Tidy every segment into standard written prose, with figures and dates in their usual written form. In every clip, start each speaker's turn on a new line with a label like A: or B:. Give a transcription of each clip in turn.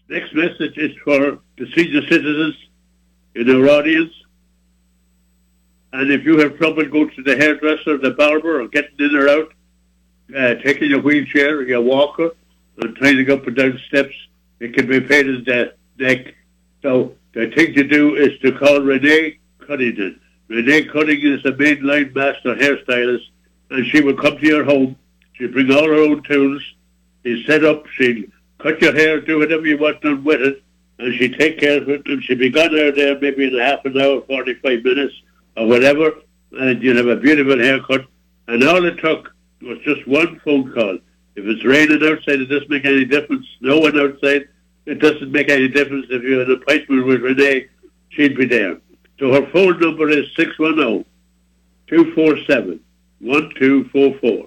A: Next message is for the senior citizens in our audience. And if you have trouble going to the hairdresser, the barber, or getting in or out, taking your wheelchair or your walker and climbing up and down steps, it can be pain in the neck. So the thing to do is to call Renee Cunnington. Renee Cunnington is a mainline master hairstylist, and she will come to your home. She'll bring all her own tools. She'll set up, she'll cut your hair, do whatever you want done with it, and she'll take care of it, and she'll be gone out there maybe in half an hour, 45 minutes, or whatever, and you'll have a beautiful haircut. And all it took was just one phone call. If it's raining outside, it doesn't make any difference. Snowing outside, it doesn't make any difference. If you have an appointment with Renee, she'll be there. So her phone number is 610-247-1244.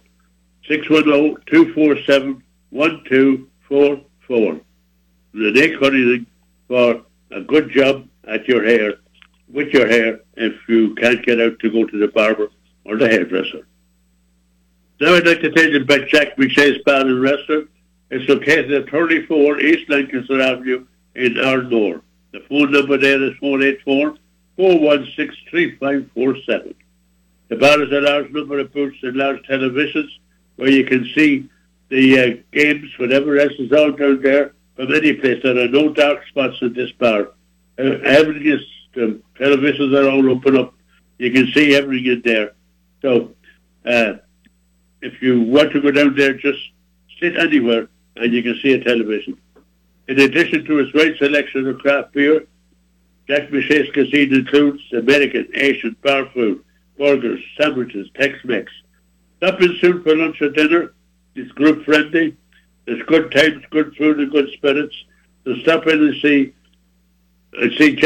A: 610-247-1244. Renee Cunnington for a good job at your hair, with your hair, if you can't get out to go to the barber or the hairdresser. Now I'd like to tell you about Jack McShay's Bar and Restaurant. It's located at 34 East Lancaster Avenue in Arnor. The phone number there is 484-416-3547. The bar has a large number of booths and large televisions where you can see the games, whatever else is all down there from any place. There are no dark spots in this bar. Everything is, the televisions are all open up. You can see everything in there. So, if you want to go down there, just sit anywhere and you can see a television. In addition to its great selection of craft beer, Jack McShay's Cuisine includes American, Asian, bar food, burgers, sandwiches, Tex-Mex. Stop in soon for lunch or dinner. It's group friendly. There's good times, good food and good spirits. So stop in and see